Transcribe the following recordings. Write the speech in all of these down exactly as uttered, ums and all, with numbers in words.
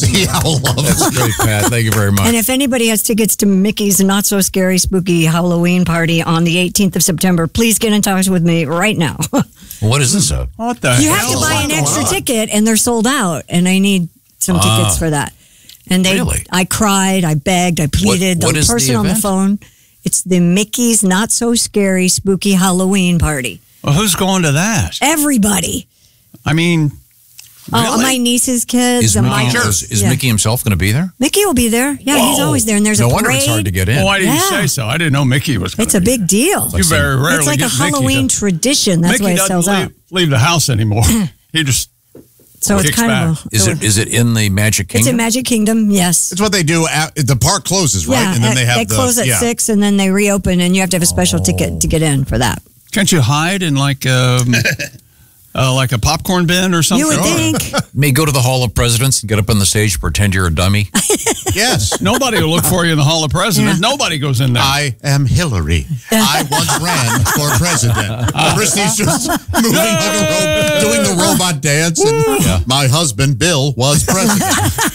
See how lovely. That's great, Pat. Thank you very much. And if anybody has tickets to Mickey's Not So Scary Spooky Halloween Party on the eighteenth of September, please get in touch with me right now. What is this? A- What the You hell? have to buy an extra ticket, and they're sold out, and I need some Ah. tickets for that. And they, Really? I cried, I begged, I pleaded. What- what the is the person on the event? phone, it's the Mickey's Not So Scary Spooky Halloween Party. Well, who's going to that? Everybody. I mean, Oh, really? my niece's kids. Is, and Mickey, my, is, is yeah. Mickey himself going to be there? Mickey will be there. Yeah, he's Whoa. always there. And there's no a wonder parade. it's hard to get in. Well, why didn't you Yeah. say so? I didn't know Mickey was going It's a big deal. You very rarely It's like a get Mickey Halloween to- tradition. That's Mickey why it doesn't sells leave, out. leave the house anymore. He just So it's kicks kind back. of a, Is it is it in the Magic It's Kingdom? in Magic Kingdom, yes. It's what they do. At, the park closes, right? Yeah, and then they have they the close at yeah. six, and then they reopen, and you have to have a special ticket to get in for that. Can't you hide in like um, uh, like a popcorn bin or something? You would think. May go to the Hall of Presidents and get up on the stage, pretend you're a dummy. Yes. Nobody will look for you in the Hall of Presidents. Yeah. Nobody goes in there. I am Hillary. I once ran for president. Christy's just moving like a robot, doing the robot dance. And Yeah. my husband, Bill, was president.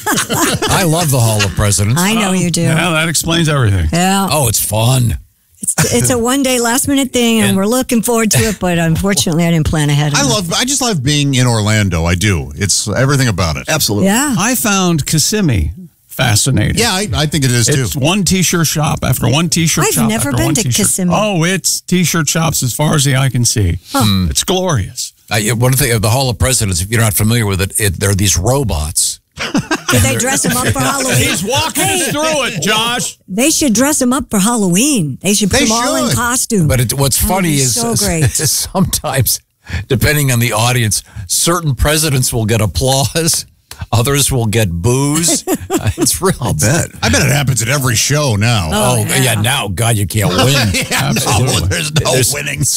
I love the Hall of Presidents. I know you do. Yeah, that explains everything. Yeah. Oh, it's fun. It's, it's a one day last minute thing, and, And- we're looking forward to it, but unfortunately, I didn't plan ahead. I enough. love. I just love being in Orlando. I do. It's everything about it. Absolutely. Yeah. I found Kissimmee fascinating. Yeah, I, I think it is too. It's one T-shirt shop after one T-shirt I've shop. never after been one to t-shirt. Kissimmee. Oh, it's T-shirt shops as far as the eye can see. It's glorious. Uh, yeah, one thing of the Hall of Presidents, if you're not familiar with it, it there are these robots. Did they dress them up for Halloween? He's walking us through it, Josh. They should dress them up for Halloween. They should put They them all in should. costume. But it, what's That would funny be is, so is- great. is sometimes, depending on the audience, certain presidents will get applause, others will get boos. Uh, it's real. I'll bet. I bet it happens at every show now. Oh, Oh, yeah. yeah. Now, God, you can't win. Yeah, no, there's no There's- winning.